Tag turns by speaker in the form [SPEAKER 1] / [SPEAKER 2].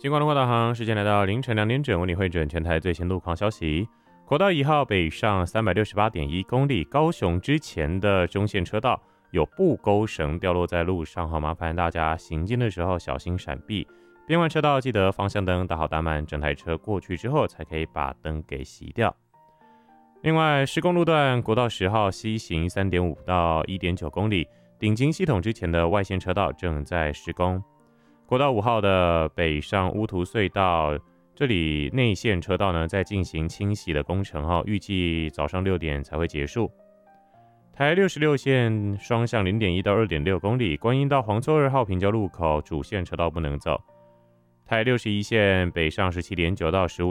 [SPEAKER 1] 金光通话导航，时间来到凌晨2点整，为你汇整全台最新路况消息。国道1号北上368.1公里，高雄之前的中线车道有布钩绳掉落在路上，麻烦大家行进的时候小心闪避。边弯车道记得方向灯打好打满，整台车过去之后才可以把灯给熄掉。另外，施工路段国道10号西行3.5到1.9公里，顶金系统之前的外线车道正在施工。国道5号的北上乌涂隧道，这里内线车道呢在进行清洗的工程，预计早上6点才会结束。台66线双向0.1到2.6公里，观音到黄厝2号平交路口主线车道不能走。台61线北上17.9到15